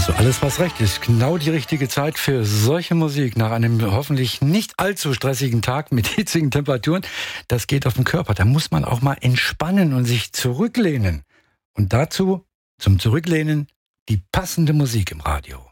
So, alles was recht ist. Genau die richtige Zeit für solche Musik nach einem hoffentlich nicht allzu stressigen Tag mit hitzigen Temperaturen. Das geht auf den Körper. Da muss man auch mal entspannen und sich zurücklehnen. Und dazu, zum Zurücklehnen, die passende Musik im Radio.